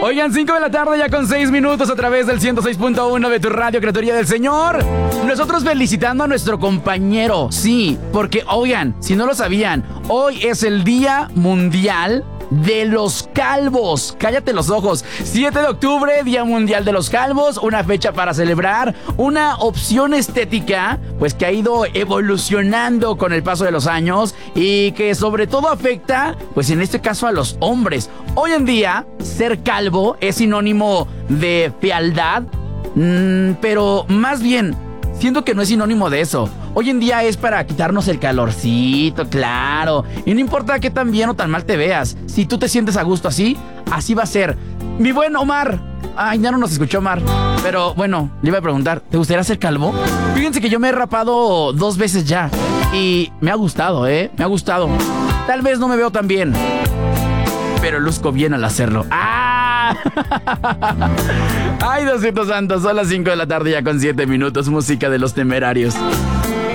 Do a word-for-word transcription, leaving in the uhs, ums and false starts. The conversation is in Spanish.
Oigan, cinco de la tarde ya con seis minutos a través del ciento seis punto uno de tu radio, Criatura del Señor. Nosotros felicitando a nuestro compañero. Sí, porque oigan, si no lo sabían, hoy es el Día Mundial de los Calvos. Cállate los ojos. siete de octubre, Día Mundial de los Calvos. Una fecha para celebrar una opción estética, pues que ha ido evolucionando con el paso de los años y que sobre todo afecta, pues en este caso a los hombres. Hoy en día, ser calvo es sinónimo de fealdad, mmm, pero más bien, siento que no es sinónimo de eso. Hoy en día es para quitarnos el calorcito, claro. Y no importa qué tan bien o tan mal te veas. Si tú te sientes a gusto así, así va a ser. Mi buen Omar. Ay, ya no nos escuchó Omar. Pero bueno, le iba a preguntar, ¿te gustaría ser calvo? Fíjense que yo me he rapado dos veces ya. Y me ha gustado, ¿eh? Me ha gustado. Tal vez no me veo tan bien, pero luzco bien al hacerlo. ¡Ah! ¡Ay, Diosito Santo! Son las cinco de la tarde ya con siete minutos. Música de Los Temerarios.